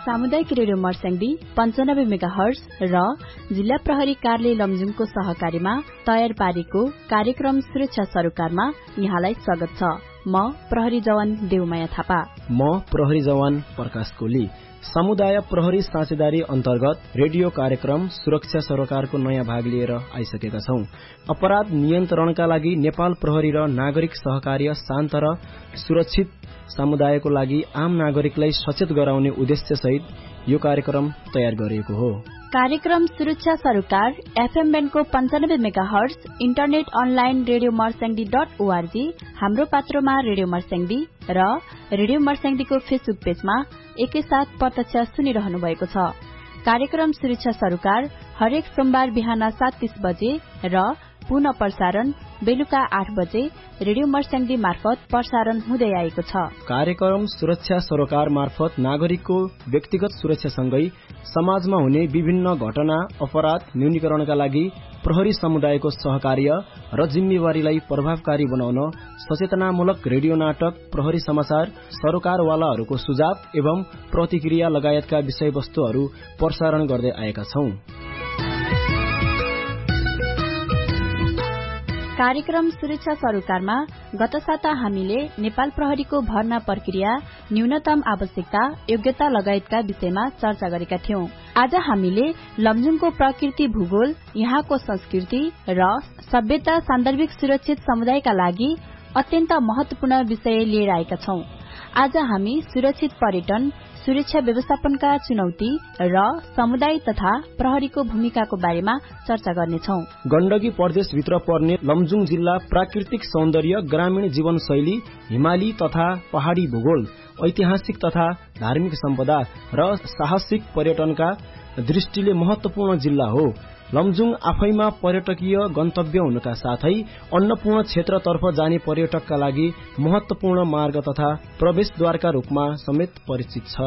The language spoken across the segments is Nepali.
सामुदायिक रेडियो मर्स्याङ्दी 95 मेगाहर्ज र जिल्ला प्रहरी कार्यालय लमजुङको सहकारीमा तयार पारेको कार्यक्रम सुरक्षा सरोकारमा यहाँलाई स्वागत छ। म प्रहरी जवान देवमाया थापा। म प्रहरी जवान प्रकाश कोली। समुदाय प्रहरी साझेदारी अन्तर्गत रेडियो कार्यक्रम सुरक्षा सरोकारको नयाँ भाग लिएर आइसकेका छौं। अपराध नियन्त्रणका लागि नेपाल प्रहरी र नागरिक सहकार्य शान्त र सुरक्षित समुदायको लागि आम नागरिकलाई सचेत गराउने उद्देश्य सहित यो कार्यक्रम तयार गरिएको हो। कार्यक्रम सुरक्षा सरोकार FM ब्यान्डको 95 megahertz, internet online radio मर्स्याङ्दी.org, हाम्रो पात्रोमा रेडियो मर्स्याङ्दी र रेडियो मर्स्याङ्दीको फेसबुक पेजमा एकैसाथ प्रत्यक्ष सुनिरहनु भएको छ। कार्यक्रम सुरक्षा सरोकार हरेक सोमबार बिहान 7:30 बजे र पुनः प्रसारण बेलुका 8 बजे रेडियो मर्स्याङ्दी मार्फत प्रसारण हुँदै आएको छ। कार्यक्रम सुरक्षा सरोकार मार्फत नागरिकको व्यक्तिगत सुरक्षासँगै समाजमा हुने विभिन्न घटना अपराध न्यूनीकरणका लागि प्रहरी समुदायको सहकार्य र जिम्मेवारीलाई प्रभावकारी बनाउन सचेतनामूलक रेडियो नाटक, प्रहरी समाचार, सरोकारवालाहरूको सुझाव एवं प्रतिक्रिया लगायतका विषयवस्तुहरू प्रसारण गर्दै आएका छौं। कार्यक्रम सुरक्षा सरोकारमा गत साता हामीले नेपाल प्रहरीको भर्ना प्रक्रिया, न्यूनतम आवश्यकता, योग्यता लगायतका विषयमा चर्चा गरेका थियौं। आज हामीले लमजुङको प्रकृति, भूगोल, यहाँको संस्कृति र सभ्यता सान्दर्भिक सुरक्षित समुदायका लागि अत्यन्त महत्वपूर्ण विषय लिएर आएका छौं। आज हामी सुरक्षित पर्यटन, सुरक्षा व्यवस्थापनका चुनौती र समुदाय तथा प्रहरीको भूमिकाको बारेमा चर्चा गर्नेछौं। गण्डकी प्रदेशभित्र पर्ने लमजुङ जिल्ला प्राकृतिक सौन्दर्य, ग्रामीण जीवनशैली, हिमाली तथा पहाड़ी भूगोल, ऐतिहासिक तथा धार्मिक सम्पदा र साहसिक पर्यटनका दृष्टिले महत्वपूर्ण जिल्ला हो। लमजुङ आफैमा पर्यटकीय गन्तव्य हुनुका साथै अन्नपूर्ण क्षेत्रतर्फ जाने पर्यटकका लागि महत्वपूर्ण मार्ग तथा प्रवेशद्वारका रूपमा समेत परिचित छ।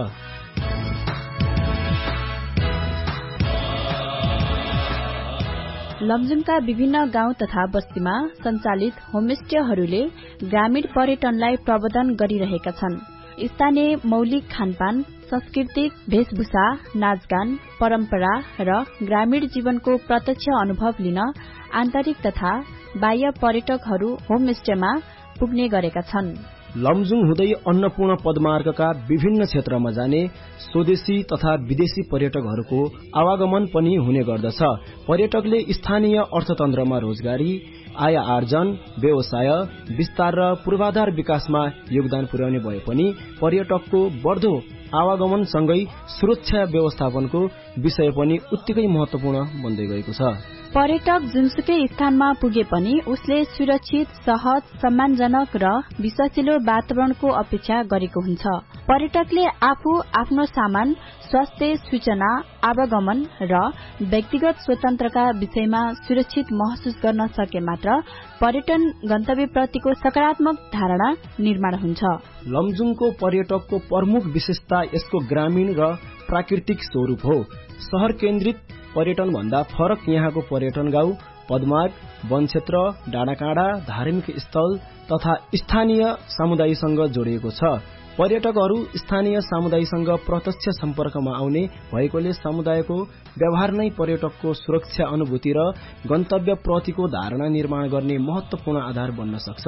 लमजुङका विभिन्न गाउँ तथा बस्तीमा सञ्चालित होमस्टेहरूले ग्रामीण पर्यटनलाई प्रवर्धन गरिरहेका छन्। स्थानीय मौलिक खानपान, सांस्कृतिक वेशभूषा, नाचगान, परम्परा र ग्रामीण जीवनको प्रत्यक्ष अनुभव लिन आन्तरिक तथा बाह्य पर्यटकहरू होमस्टेमा पुग्ने गरेका छन्। लमजुङ हुँदै अन्नपूर्ण पदमार्गका विभिन्न क्षेत्रमा जाने स्वदेशी तथा विदेशी पर्यटकहरूको आवागमन पनि हुने गर्दछ। पर्यटकले स्थानीय अर्थतन्त्रमा रोजगारी, आय आर्जन, व्यवसाय विस्तार र पूर्वाधार विकासमा योगदान पुर्याउने भए पनि पर्यटकको बढ्दो आवागमनसँगै सुरक्षा व्यवस्थापनको विषय पनि उत्तिकै महत्वपूर्ण बन्दै गएको छ। पर्यटक जुनसुकै स्थानमा पुगे पनि उसले सुरक्षित, सहज, सम्मानजनक र विश्वासिलो वातावरणको अपेक्षा गरेको हुन्छ। पर्यटकले आफू, आफ्नो सामान, स्वास्थ्य, सूचना, आवागमन र व्यक्तिगत स्वतन्त्रका विषयमा सुरक्षित महसुस गर्न सके मात्र पर्यटन गन्तव्यप्रतिको सकारात्मक धारणा निर्माण हुन्छ। लमजुङको पर्यटकको प्रमुख विशेषता यसको ग्रामीण र प्राकृतिक स्वरूप हो। शहर केन्द्रित पर्यटन भन्दा फरक यहाँको पर्यटन गाउँ, पदमार्ग, वनक्षेत्र, डाँडाकाँडा, धार्मिक स्थल तथा स्थानीय समुदायसँग जोडिएको छ। पर्यटकहरू स्थानीय समुदायसँग प्रत्यक्ष सम्पर्कमा आउने भएकोले समुदायको व्यवहार नै पर्यटकको सुरक्षा अनुभूति र गन्तव्य प्रतिको धारणा निर्माण गर्ने महत्वपूर्ण आधार बन्न सक्छ।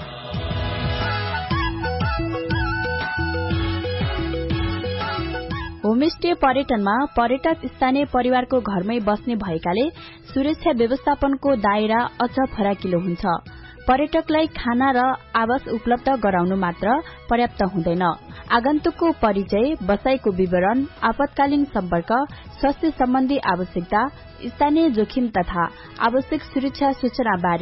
होमस्टे पर्यटनमा पर्यटक स्थानीय परिवारको घरमै बस्ने भएकाले सुरक्षा व्यवस्थापनको दायरा अझ फराकिलो हुन्छ। पर्यटकलाई खाना र आवास उपलब्ध गराउनु मात्र पर्याप्त हुँदैन। आगन्तुकको परिचय, बसाईको विवरण, आपतकालीन सम्पर्क, स्वास्थ्य सम्बन्धी आवश्यकता, स्थानीय जोखिम तथा आवश्यक सुरक्षा सूचना बारे